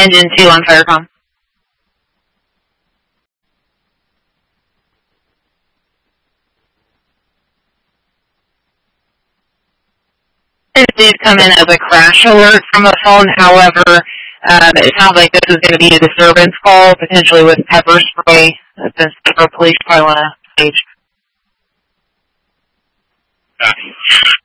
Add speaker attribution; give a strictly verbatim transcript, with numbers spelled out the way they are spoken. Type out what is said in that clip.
Speaker 1: Engine two on Firecom. It did come in as a crash alert from a phone. However, um, it sounds like this is going to be a disturbance call, potentially with pepper spray, since the police probably want to stage.
Speaker 2: Yeah.